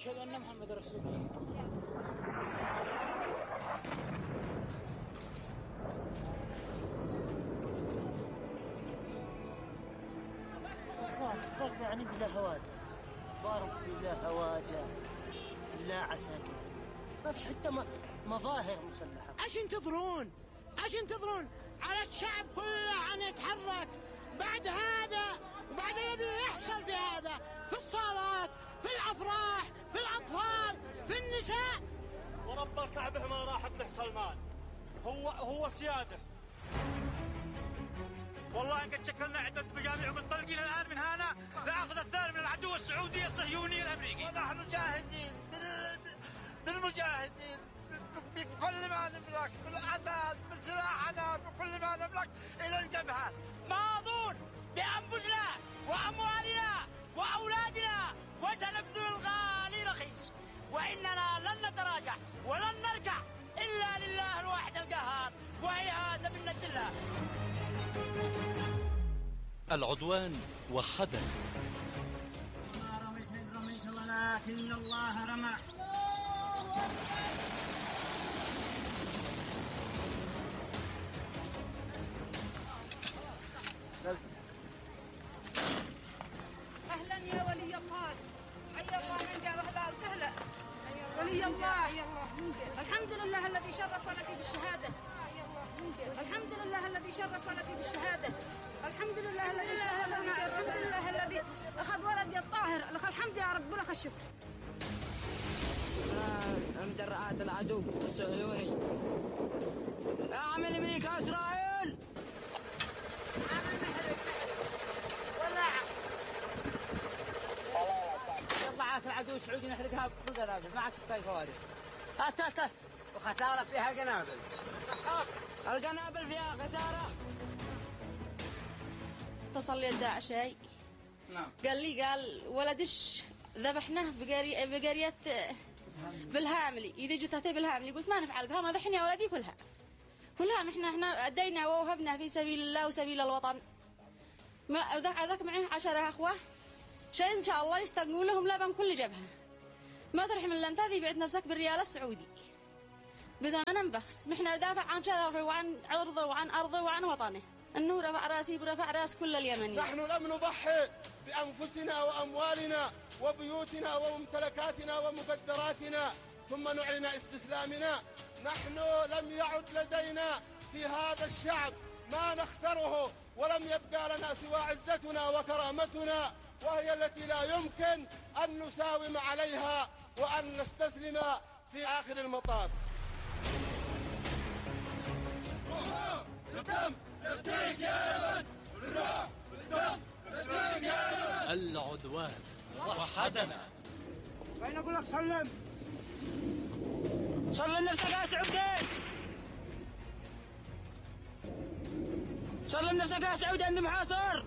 وأشهد أن محمد رسول الله. ضرب يعني بلا هوادة، ضرب بلا هوادة، بلا عساكر، ما فيش حتى مظاهر مسلحة. ايش ينتظرون على الشعب كله أن يتحرك بعد هذا وبعد الذي يحصل في هذا، في الصالات، في الأفراح، في الأطفال، في النساء. ورب الكعبة ما راحت له سلمان، هو سيادة. والله إن قد شكلنا عدة مجاميع ومنطلقين الآن من هنا لأخذ الثاني من العدو السعودي الصهيوني الأمريكي. ونحن جاهزين بالمجاهدين بكل ما نملك، بالعتاد، بسلاحنا، بكل ما نملك إلى الجبهة، ماضون بأنفسنا وأموالنا وأولادنا، وسنبذل الغالي رخيص، وإننا لن نتراجع ولن نرجع إلا لله الواحد القهار، وهي هذا من الله. العدوان وحدنا. ما رميت ولكن الله رمى. أهلا يا ولي الله، حي الله من جاء أهلا وسهلا. ولي الله، الحمد لله الذي شرف لك بالشهادة، الحمد لله الذي شرف لك بالشهادة، الحمد لله الذي شهدنا، الحمد لله الذي أخذ ولدي الطاهر، لك الحمد يا رب ولك الشكر. مدرعات العدو الصهيوني، اعمل امريكا اسرائيل. يطلع العدو السعودي نحرقها بكل قنابل، معك كيف فوارق. هات وخسارة فيها قنابل. القنابل فيها خسارة. اتصل لي الداعشي، نعم، قال ولدش ذبحناه بقرية بالهاملي، إذا جثتي بالهاملي. قلت ما نفعل بها، ما ذحني يا ولدي كلها احنا أدينا ووهبنا في سبيل الله وسبيل الوطن. ما ذاك معه 10 أخوة، شيء إن شاء الله يستقنوا لهم لبن كل جبهة. ما ترحم إلا أنت ذي بعد نفسك بالريال السعودي بثمن بخس. احنا ندافع عن شرفه وعن عرضه وعن أرضه وعن وطنه. النور رفع راسي ورفع راس كل اليمنيين. نحن لم نضحي بأنفسنا وأموالنا وبيوتنا وممتلكاتنا ومقدراتنا ثم نعلن استسلامنا. نحن لم يعد لدينا في هذا الشعب ما نخسره، ولم يبقى لنا سوى عزتنا وكرامتنا، وهي التي لا يمكن أن نساوم عليها وأن نستسلم في آخر المطاف. العدوان وحدنا. وين أقول لك سلم نفسك يا سعودي، سلم نفسك يا سعودي، أنت محاصر.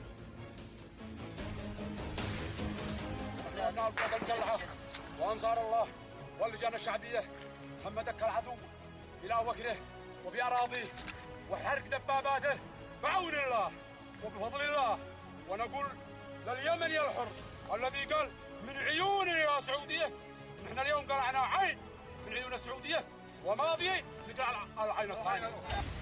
القوات المسلحة وأنصار الله واللجان الشعبية همدك العدو إلى وكره وفي أراضيه وحرق دباباته بعون الله وبفضل الله. ونقول لليمن يا الحر الذي قال من عيوني يا سعودية، نحن اليوم قلعنا عين من عيون السعودية، وماضي نقلع العين الثانية.